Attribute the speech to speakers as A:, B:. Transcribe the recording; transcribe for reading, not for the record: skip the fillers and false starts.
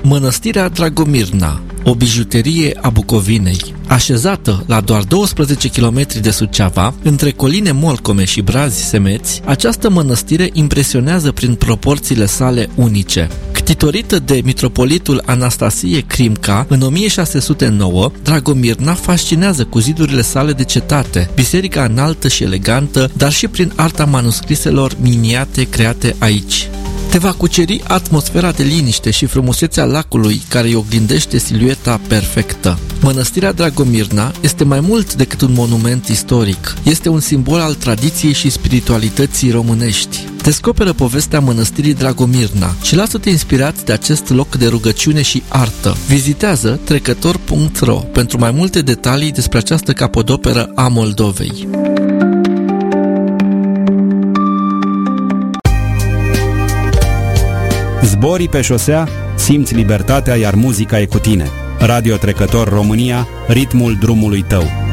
A: Mănăstirea Dragomirna, o bijuterie a Bucovinei. Așezată la doar 12 km de Suceava, între coline Molcome și Brazi Semeți, această mănăstire impresionează prin proporțiile sale unice. Ctitorită de mitropolitul Anastasie Crimca în 1609, Dragomirna fascinează cu zidurile sale de cetate, biserica înaltă și elegantă, dar și prin arta manuscriselor miniate create aici. Te va cuceri atmosfera de liniște și frumusețea lacului care îi oglindește silueta perfectă. Mănăstirea Dragomirna este mai mult decât un monument istoric. Este un simbol al tradiției și spiritualității românești. Descoperă povestea mănăstirii Dragomirna și lasă-te inspirat de acest loc de rugăciune și artă. Vizitează trecător.ro pentru mai multe detalii despre această capodoperă a Moldovei.
B: Zborii pe șosea, simți libertatea, iar muzica e cu tine. Radio Trecător România, ritmul drumului tău.